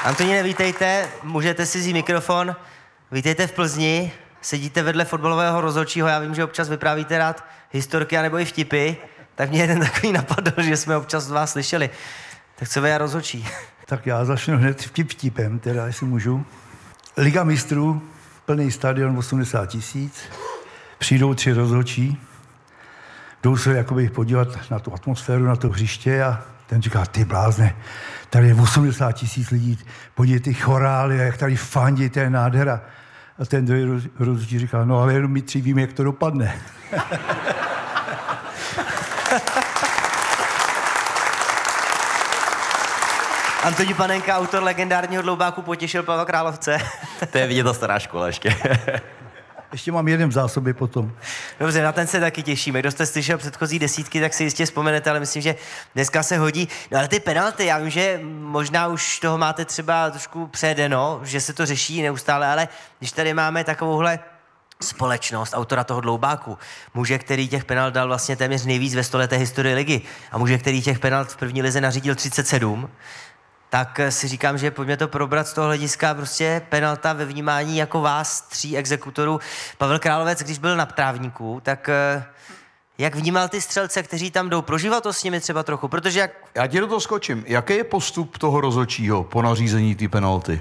Antoníne, vítejte, můžete si vzít mikrofon. Vítejte v Plzni, sedíte vedle fotbalového rozhodčího, já vím, že občas vyprávíte rád historky anebo i vtipy, tak mě jeden takový napadl, že jsme občas z vás slyšeli. Tak co vy a rozhodčí? Tak já začnu hned vtipem, teda, jestli můžu. Liga mistrů, plný stadion, 80 000, přijdou 3 rozhodčí, jdou se jakoby podívat na tu atmosféru, na to hřiště a ten říká, ty blázne, tady je 80 000 lidí, podívejte ty chorály, jak tady fandí, to je nádhera. A ten druhý rozhodčí říká, no ale jenom my 3 víme, jak to dopadne. Antonín Panenka, autor legendárního dloubáku, potěšil Pavla Královce. To je vidět ta stará škola ještě. Ještě mám jeden v zásobě potom. Dobře, na ten se taky těšíme. Kdo jste slyšel předchozí desítky, tak si jistě vzpomenete, ale myslím, že dneska se hodí. No ale ty penalty, já vím, že možná už toho máte třeba trošku předeno, že se to řeší neustále, ale když tady máme takovouhle společnost, autora toho dloubáku, muže, který těch penalt dal vlastně téměř nejvíc ve stoleté historii ligy a muže, který těch penalt v první lize nařídil 37, tak si říkám, že pojďme to probrat z toho hlediska prostě penalta ve vnímání jako vás, 3 exekutorů. Pavel Královec, když byl na trávníku, tak jak vnímal ty střelce, kteří tam jdou? Prožíval to s nimi třeba trochu? Protože jak... Já ti do toho skočím. Jaký je postup toho rozhodčího po nařízení té penalty?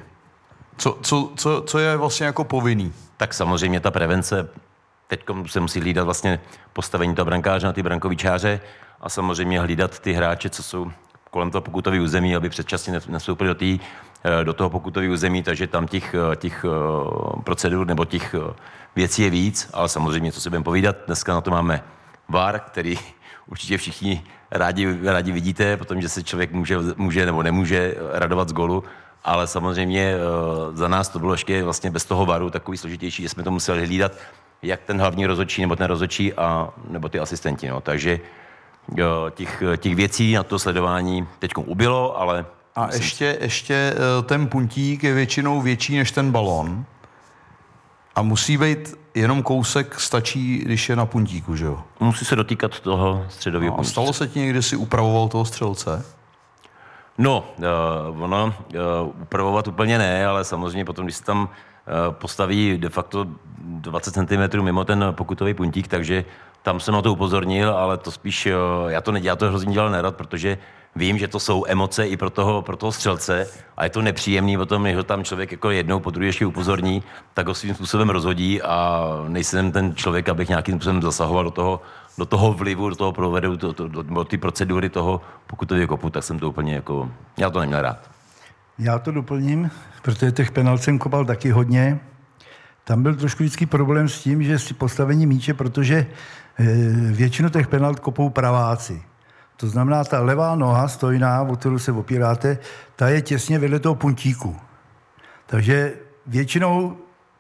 Co je vlastně jako povinný? Tak samozřejmě ta prevence, teď se musí hlídat vlastně postavení toho brankáře na ty brankový čáře a samozřejmě hlídat ty hráče, co jsou kolem toho pokutového území, aby předčasně nestoupili do toho pokutového území, takže tam těch procedur nebo těch věcí je víc, ale samozřejmě, co si budeme povídat, dneska na to máme VAR, který určitě všichni rádi vidíte, protože se člověk může nebo nemůže radovat z golu, ale samozřejmě za nás to bylo ještě vlastně bez toho VARu takový složitější, že jsme to museli hlídat, jak ten hlavní rozhodčí nebo ten rozhodčí a nebo ty asistenti, no. Takže těch věcí na to sledování teď ubylo, ale... A ještě ten puntík je většinou větší než ten balón a musí být jenom kousek, stačí, když je na puntíku, že jo? Musí se dotýkat toho středového puntíku. A stalo se ti někdy, si upravoval toho střelce? No, upravovat úplně ne, ale samozřejmě potom, když se tam postaví de facto 20 cm mimo ten pokutový puntík, takže tam jsem na to upozornil, ale to spíš, já to hrozně dělal nerad, protože vím, že to jsou emoce i pro toho střelce a je to nepříjemný o tom, že tam člověk jako jednou po druhé ještě upozorní, tak ho svým způsobem rozhodí a nejsem ten člověk, abych nějakým způsobem zasahoval do toho vlivu, do toho provedu, do ty procedury toho pokutového kopu, tak jsem to úplně jako, já to neměl rád. Já to doplním, protože těch penalt jsem kopal taky hodně. Tam byl trošku vždycky problém s tím, že si postavení míče, protože většinu těch penalt kopou praváci. To znamená, ta levá noha stojná, o kterou se opíráte, ta je těsně vedle toho puntíku. Takže většinou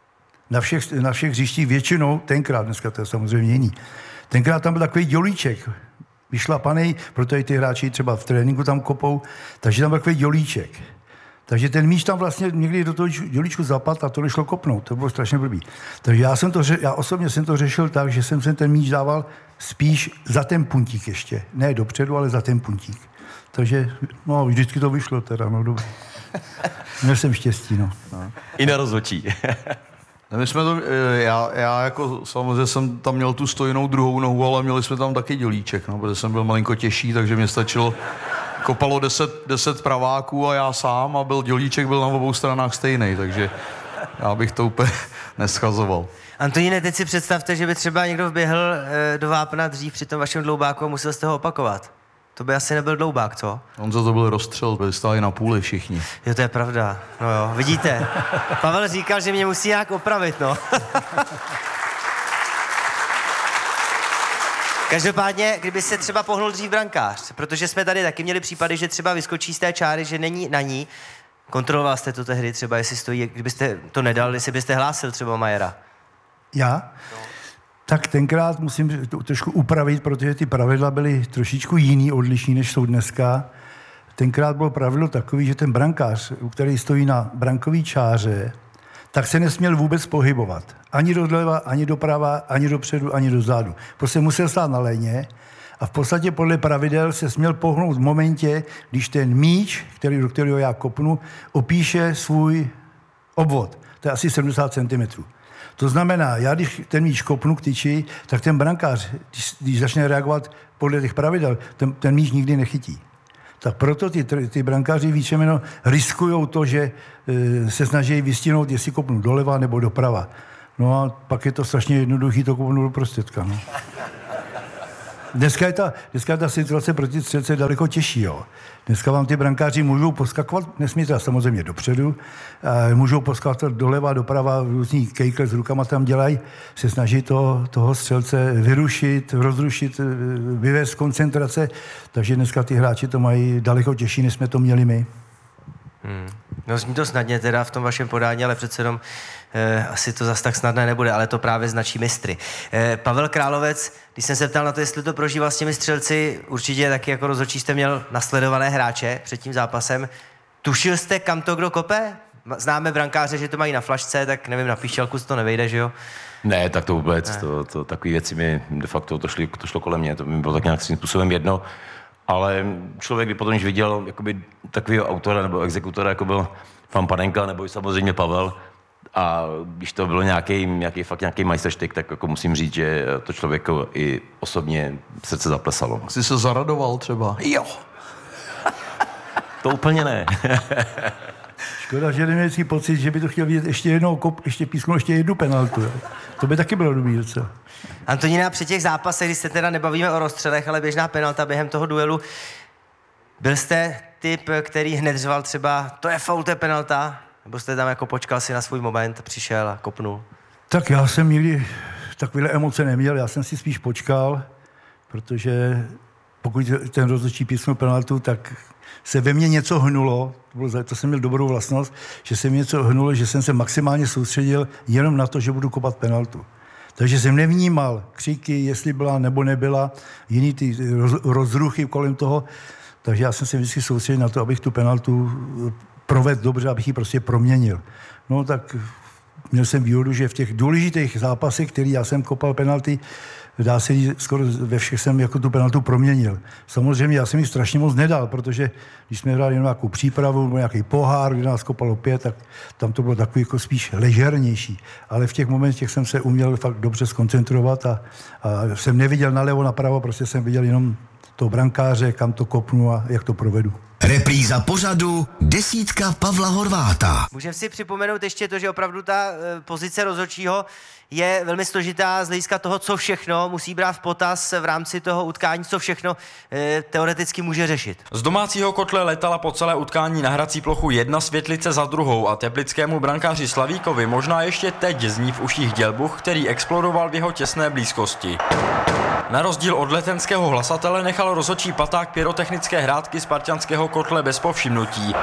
na všech hřištích většinou, tenkrát, dneska to je samozřejmě jiný, tenkrát tam byl takový dělíček, vyšlapaný, protože ty hráči třeba v tréninku tam kopou, takže tam byl takový dělíček. Takže ten míč tam vlastně někdy do toho dělíčku zapadl a to nešlo kopnout. To bylo strašně blbý. Takže já osobně jsem to řešil tak, že jsem ten míč dával spíš za ten puntík ještě. Ne dopředu, ale za ten puntík. Takže, no, vždycky to vyšlo teda, no dobře. Měl jsem štěstí, no. I na rozhodčí. My jsme to, já jako samozřejmě jsem tam měl tu stojnou druhou nohu, ale měli jsme tam taky dělíček, no, protože jsem byl malinko těžší, takže mě stačilo, kopalo 10 praváků a já sám a dělíček byl na obou stranách stejný, takže já bych to úplně neschazoval. Antoníne, teď si představte, že by třeba někdo vběhl do vápna dřív při tom vašem dloubáku a musel jste ho opakovat. To by asi nebyl dloubák, co? On za to byl rozstřel, byli stáli na půli všichni. Jo, to je pravda. No jo, vidíte. Pavel říkal, že mě musí nějak opravit, no. Každopádně, kdyby se třeba pohnul dřív brankář, protože jsme tady taky měli případy, že třeba vyskočí z té čáry, že není na ní. Kontroloval jste to tehdy třeba, jestli stojí, kdybyste to nedal, jestli byste hlásil třeba Majera. Já? No. Tak tenkrát musím to trošku upravit, protože ty pravidla byly trošičku jiný, odlišný, než jsou dneska. Tenkrát bylo pravidlo takové, že ten brankář, který stojí na brankové čáře, tak se nesměl vůbec pohybovat. Ani doleva, ani doprava, ani dopředu, ani dozadu. Prostě musel stát na léně a v podstatě podle pravidel se směl pohnout v momentě, když ten míč, do kterého já kopnu, opíše svůj obvod. To je asi 70 cm. To znamená, já když ten míč kopnu k tyči, tak ten brankář, když začne reagovat podle těch pravidel, ten míč nikdy nechytí. Tak proto ty brankáři víceméně riskují to, že se snaží vystihnout, jestli kopnu doleva nebo doprava. No a pak je to strašně jednoduchý to kopnout do prostředka. No. Dneska je ta situace proti střelce daleko těžší. Jo. Dneska vám ty brankáři můžou poskakovat, nesmí teda samozřejmě dopředu, můžou poskakovat doleva, doprava, různý kejkle s rukama tam dělají, se snaží toho střelce vyrušit, rozrušit, vyvést z koncentrace, takže dneska ty hráči to mají daleko těžší, než jsme to měli my. No zní to snadně teda v tom vašem podání, ale přece jenom asi to zas tak snadné nebude, ale to právě značí mistry. Pavel Královec, když jsem se ptal na to, jestli to prožíval s těmi střelci, určitě taky jako rozhodčí jste měl nasledované hráče před tím zápasem. Tušil jste, kam to kdo kope? Známe brankáře, že to mají na flašce, tak nevím, na píšťalku to nevejde, že jo? Ne, tak to vůbec, to takové věci mi de facto to šlo kolem mě, to mi bylo tak nějak svým způsobem jedno. Ale člověk by potom, když viděl jakoby takového autora nebo exekutora, jako byl Fan Panenka nebo samozřejmě Pavel, a když to bylo nějaký majsterštyk, tak jako musím říct, že to člověku i osobně srdce zaplesalo. Jsi se zaradoval třeba? Jo. To úplně ne. Škoda, že neměl si pocit, že by to chtěl vidět ještě jednou ještě písknul ještě jednu penaltu. Jo. To by taky bylo dobrý docela. Antonína, při těch zápasech, když se teda nebavíme o rozstřelech, ale běžná penalta během toho duelu, byl jste typ, který hned řval třeba, to je faul, to je penalta? Nebo jste tam jako počkal si na svůj moment, přišel a kopnul? Tak já jsem nikdy takovéhle emoce neměl, já jsem si spíš počkal, protože pokud ten rozhodčí písknul penaltu, tak se ve mně něco hnulo, to jsem měl dobrou vlastnost, že se mi něco hnulo, že jsem se maximálně soustředil jenom na to, že budu kopat penaltu. Takže jsem nevnímal křiky, jestli byla nebo nebyla, jiný ty rozruchy kolem toho, takže já jsem se vždycky soustředil na to, abych tu penaltu provedl dobře, abych ji prostě proměnil. No tak měl jsem výhodu, že v těch důležitých zápasech, který já jsem kopal penalty, dá se říct, skoro ve všech jsem jako tu penaltu proměnil. Samozřejmě já jsem ji strašně moc nedal, protože když jsme hráli nějakou přípravu nebo nějaký pohár, kde nás kopalo 5, tak tam to bylo takový jako spíš ležernější. Ale v těch momentech jsem se uměl fakt dobře zkoncentrovat a jsem neviděl nalevo, napravo, prostě jsem viděl jenom toho brankáře, kam to kopnu a jak to provedu. Repríza pořadu Desítka Pavla Horváta. Můžeme si připomenout ještě to, že opravdu ta pozice rozhodčího je velmi složitá z hlediska toho, co všechno musí brát v potaz v rámci toho utkání, co všechno teoreticky může řešit. Z domácího kotle letala po celé utkání na hrací plochu jedna světlice za druhou a teplickému brankáři Slavíkovi možná ještě teď zní v uších dělbuch, který explodoval v jeho těsné blízkosti. Na rozdíl od letenského hlasatele nechal rozhodčí paták pyrotechnické hrátky spartanského kotle bez povšimnutí.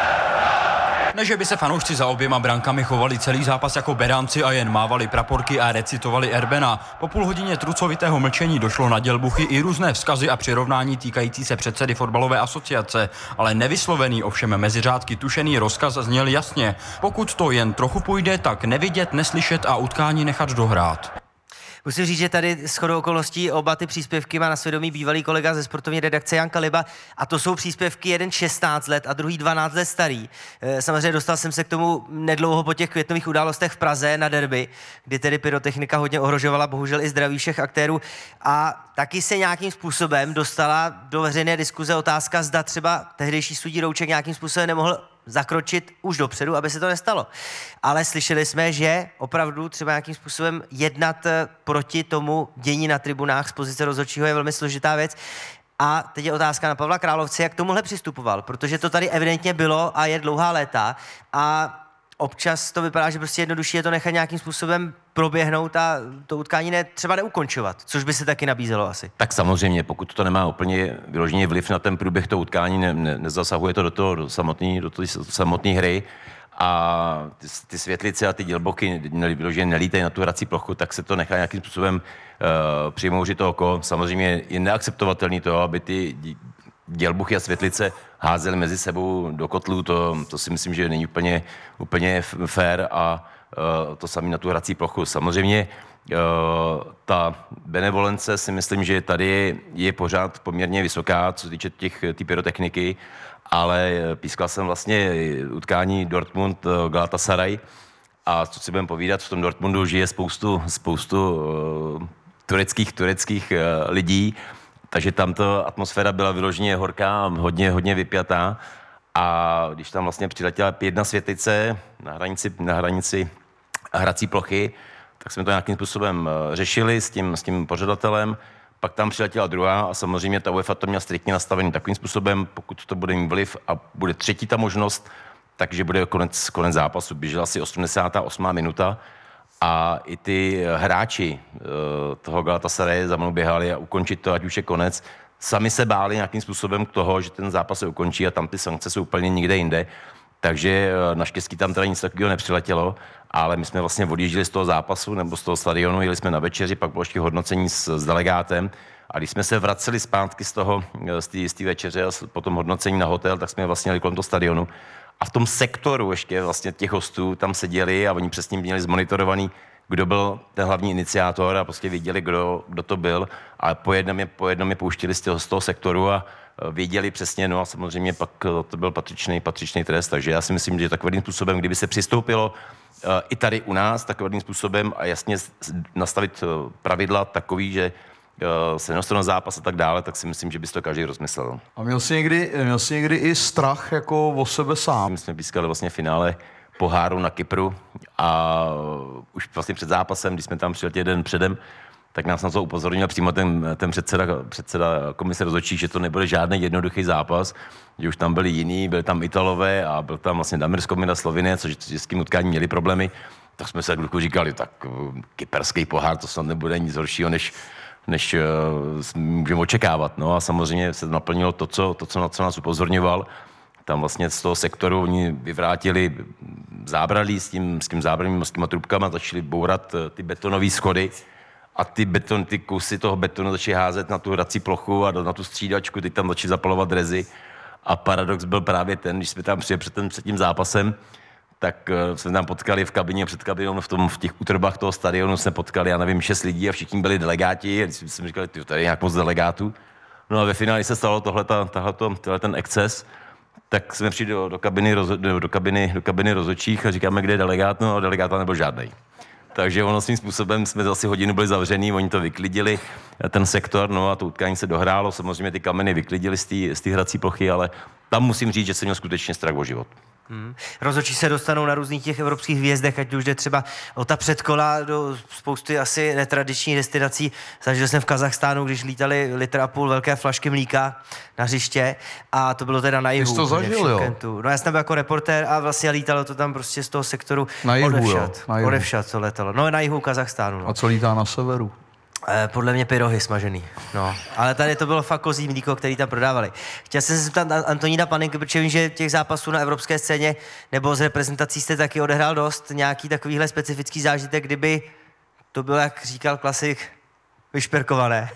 Ne, že by se fanoušci za oběma brankami chovali celý zápas jako beránci a jen mávali praporky a recitovali Erbena. Po půl hodině trucovitého mlčení došlo na dělbuchy i různé vzkazy a přirovnání týkající se předsedy fotbalové asociace, ale nevyslovený, ovšem mezi řádky tušený rozkaz zněl jasně. Pokud to jen trochu půjde, tak nevidět, neslyšet a utkání nechat dohrát. Musím říct, že tady shodou okolností oba ty příspěvky má na svědomí bývalý kolega ze sportovní redakce Jan Kaliba a to jsou příspěvky jeden 16 let a druhý 12 let starý. Samozřejmě dostal jsem se k tomu nedlouho po těch květnových událostech v Praze na derby, kdy tedy pyrotechnika hodně ohrožovala bohužel i zdraví všech aktérů a taky se nějakým způsobem dostala do veřejné diskuze otázka, zda třeba tehdejší sudí Rouček nějakým způsobem nemohl zakročit už dopředu, aby se to nestalo. Ale slyšeli jsme, že opravdu třeba nějakým způsobem jednat proti tomu dění na tribunách z pozice rozhodčího je velmi složitá věc. A teď je otázka na Pavla Královce, jak tomuhle přistupoval, protože to tady evidentně bylo a je dlouhá léta a občas to vypadá, že prostě jednodušší je to nechat nějakým způsobem proběhnout a to utkání třeba neukončovat, což by se taky nabízelo asi. Tak samozřejmě, pokud to nemá úplně vyloženě vliv na ten průběh toho utkání, nezasahuje to do samotné hry a ty světlice a ty dělboky vyloženě nelítají na tu hrací plochu, tak se to nechá nějakým způsobem přimouřit to oko. Samozřejmě je neakceptovatelný to, aby ty dělbuchy a světlice házeli mezi sebou do kotlů, to si myslím, že není úplně fér a to samé na tu hrací plochu. Samozřejmě ta benevolence si myslím, že tady je pořád poměrně vysoká, co se týče té pyrotechniky, ale pískal jsem vlastně utkání Dortmund-Galatasaray a co si budeme povídat, v tom Dortmundu žije spoustu tureckých lidí, takže tam ta atmosféra byla vyloženě horká, hodně vypjatá a když tam vlastně přiletěla jedna světlice na hranici hrací plochy, tak jsme to nějakým způsobem řešili s tím pořadatelem, pak tam přiletěla druhá a samozřejmě ta UEFA to měla striktně nastavený takovým způsobem, pokud to bude mít vliv a bude třetí ta možnost, takže bude konec zápasu. Běžela asi 88. minuta a i ty hráči toho Galatasaraje za mnou běhali a ukončit to, ať už je konec. Sami se báli nějakým způsobem k toho, že ten zápas se ukončí a tam ty sankce jsou úplně nikde jinde. Takže naštěstí tam teda nic takového nepřiletělo, ale my jsme vlastně odjížděli z toho zápasu nebo z toho stadionu, jeli jsme na večeři, pak bylo ještě hodnocení s delegátem a když jsme se vraceli zpátky z té večeře a potom hodnocení na hotel, tak jsme vlastně jeli kolem toho stadionu. A v tom sektoru ještě vlastně těch hostů tam seděli a oni přesně měli zmonitorovaný, kdo byl ten hlavní iniciátor a prostě věděli, kdo to byl. A po jednom je pouštili z toho sektoru a věděli přesně, no a samozřejmě pak to byl patřičný trest. Takže já si myslím, že takovým způsobem, kdyby se přistoupilo i tady u nás takovým způsobem a jasně nastavit pravidla takový, že se nedostanou zápas a tak dále, tak si myslím, že by to každý rozmyslel. A měl jsi někdy i strach jako o sebe sám? My jsme pískali vlastně finále poháru na Kypru a už vlastně před zápasem, když jsme tam přijeli den předem, tak nás na to upozornil přímo ten předseda komise rozhodčí, že to nebude žádný jednoduchý zápas, že už tam byli jiní, byli tam Italové a byl tam vlastně Damir Skomina Slovinie, což s tím utkáním měli problémy. Tak jsme se chvilku říkali, tak kyperský pohár, to snad nebude nic horšího, než můžeme očekávat. No a samozřejmě se naplnilo to, na co nás upozorňoval. Tam vlastně z toho sektoru oni vyvrátili zábralí s tím zábralím, s těma trubkama, začali bourat ty betonové schody a ty kusy toho betonu začali házet na tu hrací plochu a na tu střídačku, teď tam začali zapalovat drezy. A paradox byl právě ten, když jsme tam přijeli před tím zápasem, tak jsme tam potkali v kabině, před kabinou, v těch útrbách toho stadionu jsme potkali, já nevím, 6 lidí a všichni byli delegáti. A když jsme říkali, tady je nějak moc delegátů. No a ve finále se stalo tohle ten exces, tak jsme přišli do kabiny rozhodčích a říkáme, kde je delegát, no a delegáta nebyl žádnej. Takže ono svým způsobem jsme asi hodinu byli zavřený, oni to vyklidili, ten sektor, no a to utkání se dohrálo, samozřejmě ty kameny vyklidili z té hrací plochy, ale tam musím říct, že jsem měl skutečně strach o život. Rozhodčí se dostanou na různých těch evropských výjezdech, ať už jde třeba o ta předkola do spousty asi netradičních destinací. Zažil jsem v Kazachstánu, když lítali 1,5 litru velké flašky mlíka na hřiště a to bylo teda na jihu. Jsi to zažil, jo? No já jsem byl jako reportér a vlastně lítalo to tam prostě z toho sektoru na jihu, odevšad, co letalo. No na jihu Kazachstánu. No. A co lítá na severu? Podle mě pyrohy smažený, no. Ale tady to bylo fakt kozí mlíko, který tam prodávali. Chtěl jsem se zeptat Antonína Panenky, protože vím, že těch zápasů na evropské scéně nebo z reprezentací jste taky odehrál dost. Nějaký takovýhle specifický zážitek, kdyby to bylo, jak říkal klasik, vyšperkované.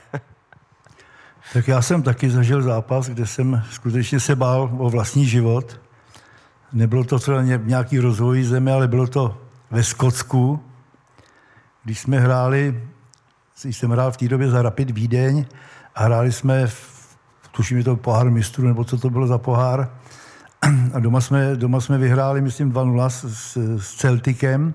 Tak já jsem taky zažil zápas, kde jsem skutečně se bál o vlastní život. Nebylo to třeba nějaký rozvoj země, ale bylo to ve Skotsku, když jsme hráli. Jsem hrál v té době za Rapid Vídeň a hráli jsme, tuším, je to pohár mistrů, nebo co to bylo za pohár. A doma jsme vyhráli, myslím, 2-0 s Celticem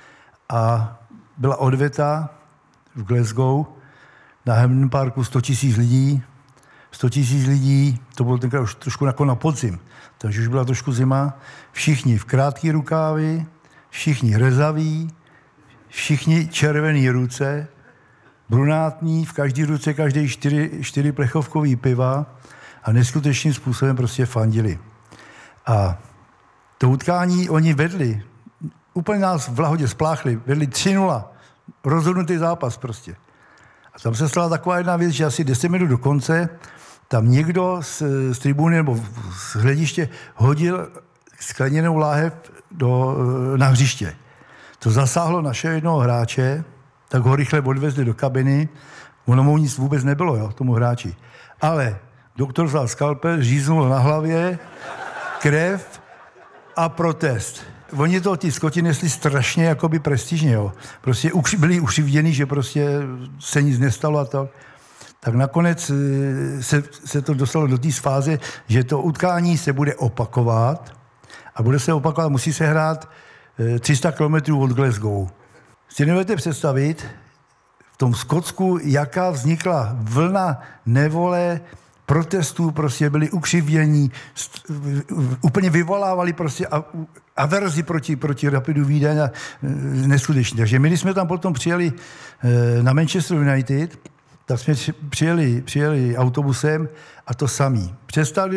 a byla odveta v Glasgow na Hampden Parku 100 000 lidí. 100 000 lidí, to bylo tenkrát už trošku jako na podzim, takže už byla trošku zima. Všichni v krátký rukávy, všichni rezaví, všichni červený ruce, brunátní, v každé ruce každý 4 plechovkový piva a neskutečným způsobem prostě fandili. A to utkání oni vedli, úplně nás v Lahodě spláchli, vedli 3-0, rozhodnutý zápas prostě. A tam se stala taková jedna věc, že asi 10 minut do konce tam někdo z tribuny nebo z hlediště hodil skleněnou láhev na hřiště. To zasáhlo našeho jednoho hráče, tak ho rychle odvezli do kabiny. Ono mu nic vůbec nebylo, jo, tomu hráči. Ale doktor vzal skalpel, říznul na hlavě, krev a protest. Oni to ty Skoti nesli strašně jakoby prestižně, jo. Prostě byli ukřivděni, že prostě se nic nestalo a to. Tak nakonec se to dostalo do té fáze, že to utkání se bude opakovat a bude se opakovat, musí se hrát 300 kilometrů od Glasgow. Si nevedete představit v tom Skotsku, jaká vznikla vlna nevole, protestů, prostě byli ukřivdění, úplně vyvolávali prostě averzi proti Rapidu Vídeň a neskutečně. Takže my, když jsme tam potom přijeli na Manchester United, tak jsme přijeli autobusem a to samý. Přestali